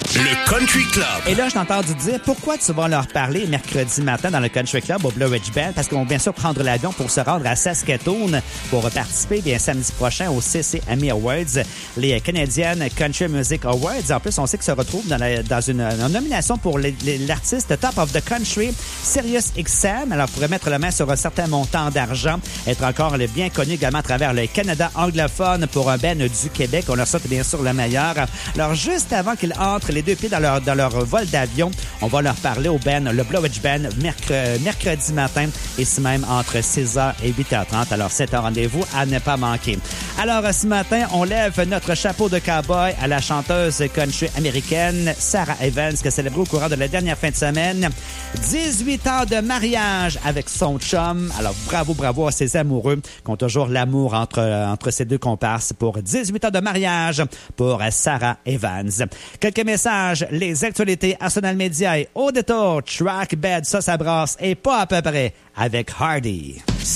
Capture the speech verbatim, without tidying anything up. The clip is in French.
Le Country Club. Et là, je t'ai entendu dire, pourquoi tu vas leur parler mercredi matin dans le Country Club au Blue Ridge Band? Parce qu'on va bien sûr prendre l'avion pour se rendre à Saskatoon pour participer bien samedi prochain au C C M E Awards, les Canadian Country Music Awards. En plus, on sait qu'ils se retrouvent dans, la, dans une, une nomination pour les, les, l'artiste Top of the Country, Sirius X M. Alors, pourrait mettre la main sur un certain montant d'argent, être encore bien connu également à travers le Canada anglophone pour un band du Québec. On leur souhaite bien sûr le meilleur. Alors, juste avant qu'ils entrent les deux pieds dans leur, dans leur vol d'avion, on va leur parler au band, le Blue Ridge Band, mercredi, mercredi matin, ici même entre six heures et huit heures trente. Alors, c'est un rendez-vous à ne pas manquer. Alors, ce matin, on lève notre chapeau de cowboy à la chanteuse country américaine Sarah Evans, qui a célébré au courant de la dernière fin de semaine dix-huit ans de mariage avec son chum. Alors, bravo, bravo à ces amoureux qui ont toujours l'amour entre, entre ces deux comparses pour dix-huit ans de mariage pour Sarah Evans. Quelques messages, les actualités à Social Media et au détour, track bed, ça, ça brasse et pas à peu près avec Hardy.